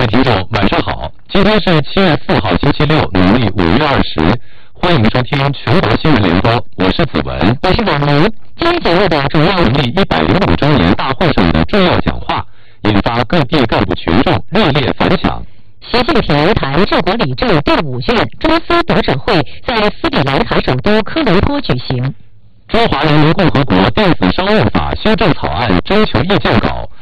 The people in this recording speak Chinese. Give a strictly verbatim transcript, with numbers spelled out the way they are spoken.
听众，晚上好！今天是七月四号，星期六，农历五月二十。欢迎收听全国新闻联播，我是子文， 我是婉玲。今天节目的主要成立一百零五周年大会上的重要讲话，引发各地干部群众热烈反响。 习近平谈治国理政第五卷中斯德者会在斯里兰卡首都科伦坡举行。 中华人民共和国电子商务法修正草案征求意见稿